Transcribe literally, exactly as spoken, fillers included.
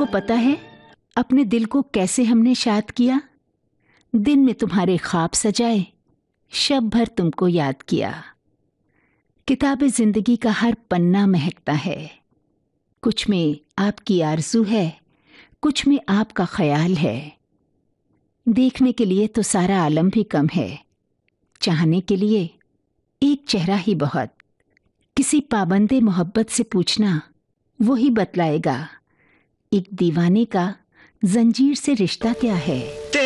पता है अपने दिल को कैसे हमने शाद किया? दिन में तुम्हारे ख्वाब सजाए, शब भर तुमको याद किया। किताब जिंदगी का हर पन्ना महकता है, कुछ में आपकी आरज़ू है, कुछ में आपका ख्याल है। देखने के लिए तो सारा आलम भी कम है, चाहने के लिए एक चेहरा ही बहुत। किसी पाबंदे मोहब्बत से पूछना, वो ही बतलाएगा एक दीवाने का जंजीर से रिश्ता क्या है।